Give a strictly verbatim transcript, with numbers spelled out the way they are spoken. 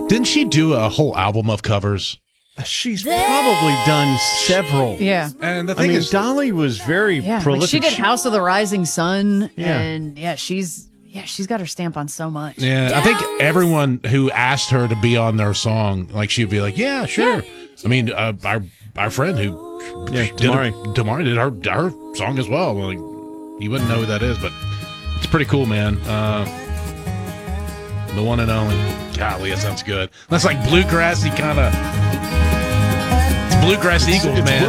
Didn't she do a whole album of covers? She's probably done several. Yeah. And the I thing mean, is, Dolly was very Yeah. Like prolific. she did House of the Rising Sun. Yeah. And yeah, she's yeah, she's got her stamp on so much. yeah, I think everyone who asked her to be on their song, like she'd be like, "Yeah, sure." I mean, uh, our our friend who Yeah, did Damari. it- Damari did her her song as well. Like, you wouldn't know who that is, but it's pretty cool, man. Uh, the one and only. Golly, that sounds good. That's like bluegrassy kind of. It's bluegrass Eagles, man.